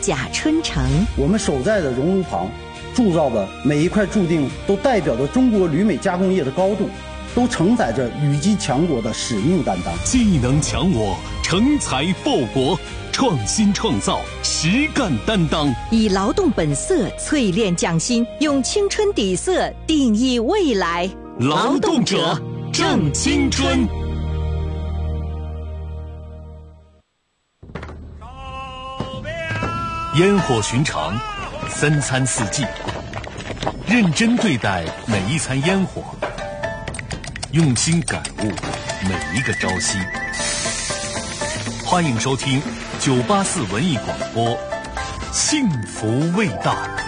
贾春城。 我们守在的熔炉旁，铸造的每一块铸锭都代表着中国铝镁加工业的高度，都承载着羽击强国的使命担当。 技能强我，成才报国，创新创造，实干担当， 以劳动本色淬炼匠心，用青春底色定义未来。 劳动者正青春。烟火寻常，三餐四季，认真对待每一餐烟火，用心感悟每一个朝夕。欢迎收听984文艺广播，幸福味道。